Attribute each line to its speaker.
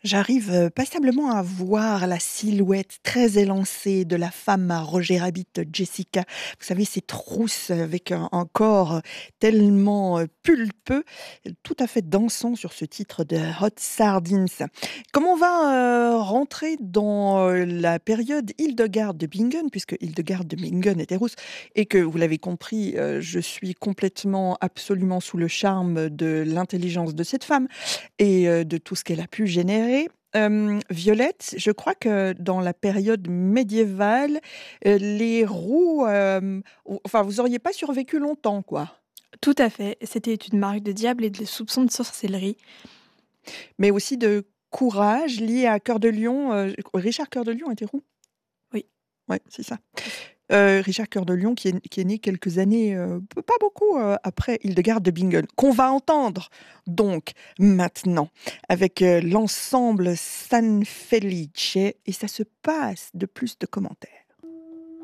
Speaker 1: J'arrive passablement à voir la silhouette très élancée de la femme à Roger Rabbit, Jessica. Vous savez, ces trousses avec un corps tellement pulpeux, tout à fait dansant sur ce titre de Hot Sardines. Comme on va rentrer dans la période Hildegarde de Bingen, puisque Hildegarde de Bingen était rousse, et que vous l'avez compris, je suis complètement, absolument sous le charme de l'intelligence de cette femme et de tout ce qu'elle a pu générer. Violette, je crois que dans la période médiévale, les roues, enfin, vous auriez pas survécu longtemps, quoi.
Speaker 2: Tout à fait, c'était une marque de diable et de soupçons de sorcellerie.
Speaker 1: Mais aussi de courage lié à Cœur de Lion, Richard Cœur de Lion était roux?
Speaker 2: Oui,
Speaker 1: Ouais, c'est ça.
Speaker 2: tout à fait.
Speaker 1: Richard Cœur de Lion qui est né quelques années, pas beaucoup, après Hildegarde de Bingen, qu'on va entendre donc maintenant avec, l'ensemble San Felice et ça se passe de plus de commentaires.